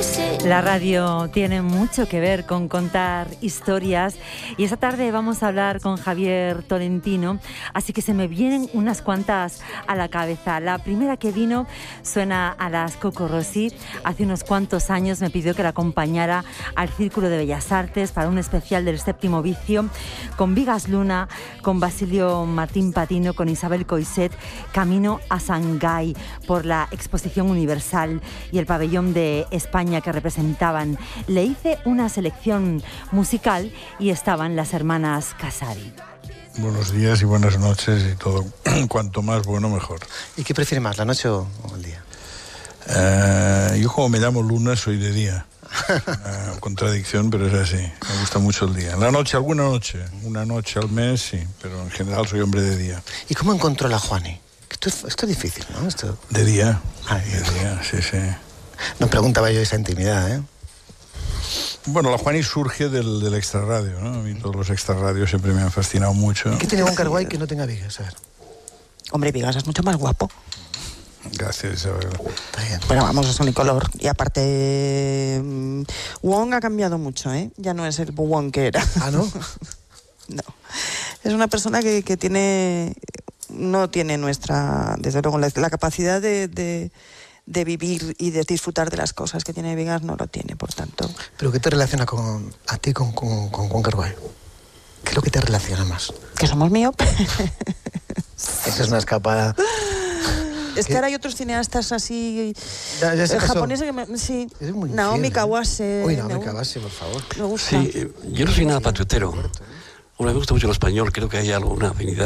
La radio tiene mucho que ver con contar historias y esta tarde vamos a hablar con Javier Tolentino, así que se me vienen unas cuantas a la cabeza. La primera que vino suena a las Coco Rossi. Hace unos cuantos años me pidió que la acompañara al Círculo de Bellas Artes para un especial del Séptimo Vicio con Vigas Luna, con Basilio Martín Patino, con Isabel Coixet, camino a Shanghái por la Exposición Universal y el pabellón de España que representaban. Le hice una selección musical y estaban las hermanas Casari. Buenos días y buenas noches y todo. Cuanto más bueno, mejor. ¿Y qué prefiere más, la noche o el día? Yo como me llamo Luna soy de día. Contradicción, pero es así. Me gusta mucho el día. La noche, alguna noche. Una noche al mes, sí. Pero en general soy hombre de día. ¿Y cómo encontró la Juani? Esto es difícil, ¿no? De día. De día, sí. No preguntaba yo esa intimidad, ¿eh? Bueno, la Juani surge del extrarradio, ¿no? A mí todos los extrarradios siempre me han fascinado mucho. ¿Qué tiene Wonka Wai que no tenga Vigas? A ver. Hombre, Vigas es mucho más guapo. Gracias, Isabel. Bueno, vamos, es unicolor. Y aparte, Wong ha cambiado mucho, ¿eh? Ya no es el Wong que era. ¿Ah, no? No. Es una persona que tiene... No tiene nuestra... Desde luego, la capacidad de vivir y de disfrutar de las cosas que tiene Vigas no lo tiene, por tanto. ¿Pero qué te relaciona a ti con Wonka Wai? ¿Qué es lo que te relaciona más? Que somos miopes. Esa es una escapada. Es que ahora hay otros cineastas así ya se japoneses que sí. Es muy Naomi infiel, Kawase. Uy, Naomi Kawase, por favor. Me gusta. Sí, yo no soy nada patriotero. Bueno, me gusta mucho el español, creo que hay alguna afinidad.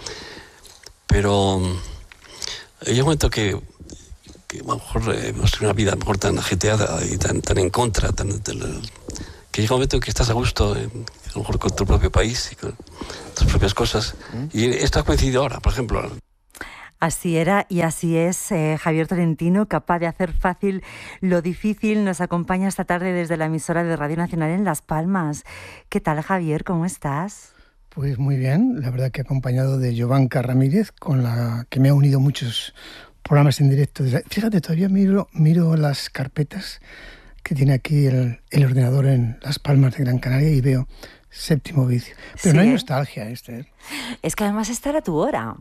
Pero hay un momento que a lo mejor hemos tenido una vida mejor tan ajetreada y tan en contra, que llega un momento en que estás a gusto, a lo mejor con tu propio país y con tus propias cosas. Y esto ha coincidido ahora, por ejemplo. Así era y así es Javier Tolentino, capaz de hacer fácil lo difícil. Nos acompaña esta tarde desde la emisora de Radio Nacional en Las Palmas. ¿Qué tal, Javier? ¿Cómo estás? Pues muy bien, la verdad que acompañado de Jovanka Ramírez, con la que me ha unido muchos programas en directo. Fíjate, todavía miro las carpetas que tiene aquí el ordenador en Las Palmas de Gran Canaria y veo Séptimo Vicio. Pero sí, no hay nostalgia, Es que además esta era tu hora.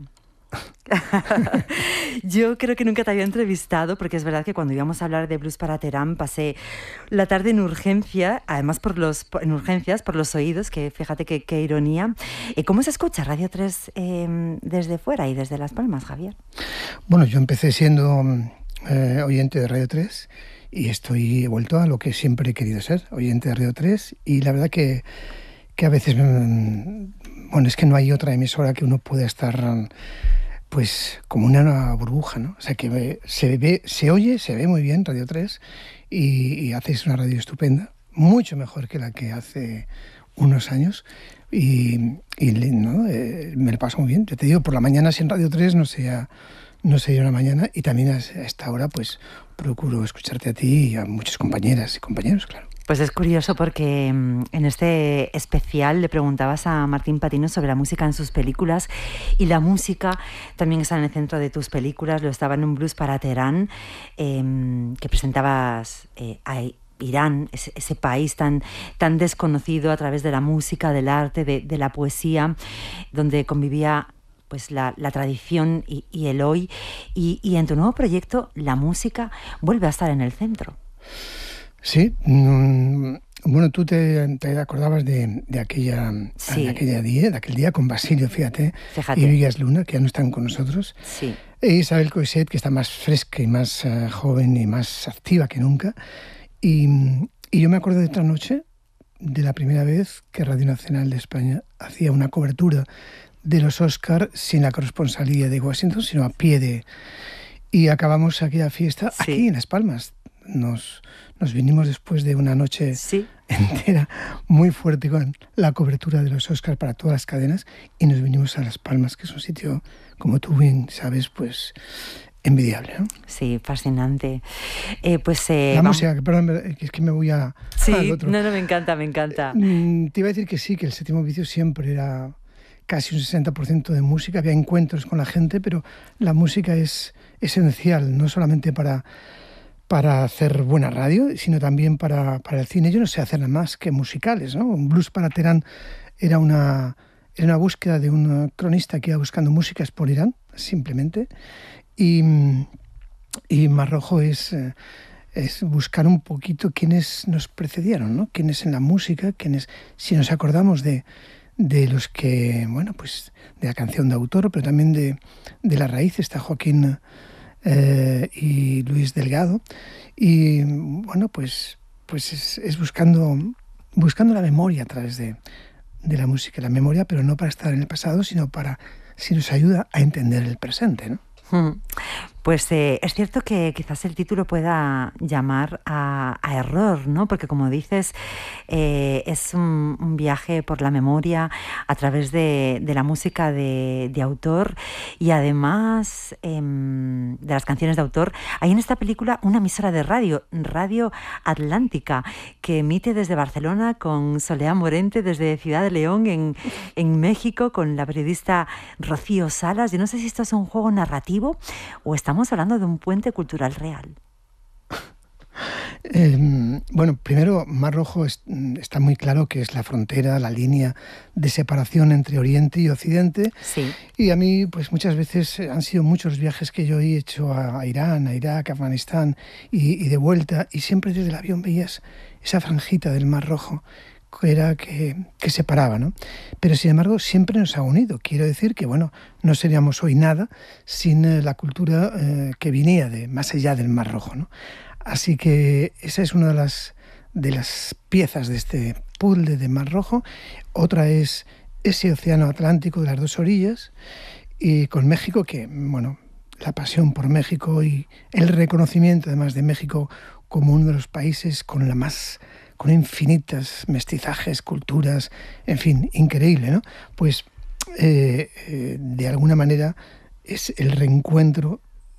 Yo creo que nunca te había entrevistado porque es verdad que cuando íbamos a hablar de Blues para Terán pasé la tarde en urgencia, además en urgencias por los oídos, que fíjate qué ironía. ¿Cómo se escucha Radio 3 desde fuera y desde Las Palmas, Javier? Bueno, yo empecé siendo oyente de Radio 3 y he vuelto a lo que siempre he querido ser, oyente de Radio 3, y la verdad que a veces, bueno, es que no hay otra emisora que uno pueda estar pues como una burbuja, ¿no? O sea, que se oye, se ve muy bien Radio 3 y hacéis una radio estupenda, mucho mejor que la que hace unos años y ¿no? Me lo paso muy bien. Yo te digo, por la mañana sin Radio 3 no sé una mañana, y también a esta hora pues procuro escucharte a ti y a muchas compañeras y compañeros, claro. Pues es curioso porque en este especial le preguntabas a Martín Patino sobre la música en sus películas, y la música también está en el centro de tus películas. Lo estaba en un Blues para Teherán, que presentabas a Irán, ese país tan desconocido a través de la música, del arte, de la poesía, donde convivía pues la tradición y el hoy. Y en tu nuevo proyecto la música vuelve a estar en el centro. Sí, bueno, tú te acordabas de aquel día con Basilio, fíjate. Y Vigas Luna, que ya no están con nosotros. Sí. E Isabel Coixet, que está más fresca y más joven y más activa que nunca. Y yo me acuerdo de otra noche, de la primera vez que Radio Nacional de España hacía una cobertura de los Oscar sin la corresponsalía de Washington, sino a pie y acabamos aquella fiesta aquí en Las Palmas. Nos vinimos después de una noche entera muy fuerte con la cobertura de los Oscars para todas las cadenas, y nos vinimos a Las Palmas, que es un sitio, como tú bien sabes, pues envidiable, ¿no? Sí, fascinante. La música, perdón, es que me voy al otro. No, me encanta. Te iba a decir que sí, que el Séptimo Vicio siempre era casi un 60% de música, había encuentros con la gente, pero la música es esencial, no solamente para para hacer buena radio, sino también para el cine. Yo no sé hacer nada más que musicales, ¿no? Un Blues para Teherán era una búsqueda de un cronista que iba buscando músicas por Irán, simplemente. Y Mar Rojo es buscar un poquito quiénes nos precedieron, ¿no? Quiénes en la música, quiénes, si nos acordamos de los que, bueno, pues de la canción de autor, pero también de la raíz, está Joaquín y Luis Delgado, y bueno, pues es buscando la memoria a través de la música, la memoria, pero no para estar en el pasado, sino si nos ayuda a entender el presente, ¿no? Pues es cierto que quizás el título pueda llamar a error, ¿no? Porque como dices, es un viaje por la memoria a través de la música de autor, y además de las canciones de autor. Hay en esta película una emisora de Radio Atlántica, que emite desde Barcelona con Soleá Morente, desde Ciudad de León en México, con la periodista Rocío Salas. Yo no sé si esto es un juego narrativo o estamos hablando de un puente cultural real. Bueno, primero, Mar Rojo está muy claro que es la frontera, la línea de separación entre Oriente y Occidente. Sí. Y a mí, pues muchas veces han sido muchos viajes que yo he hecho a Irán, a Irak, a Afganistán y de vuelta, y siempre desde el avión veías esa franjita del Mar Rojo que separaba, ¿no? Pero sin embargo siempre nos ha unido. Quiero decir que, bueno, no seríamos hoy nada sin la cultura que venía de más allá del Mar Rojo, ¿no? Así que esa es una de las piezas de este puzzle de Mar Rojo. Otra es ese océano Atlántico de las dos orillas, y con México, que, bueno, la pasión por México y el reconocimiento además de México como uno de los países con infinitas mestizajes, culturas, en fin, increíble, ¿no? Pues de alguna manera es el reencuentro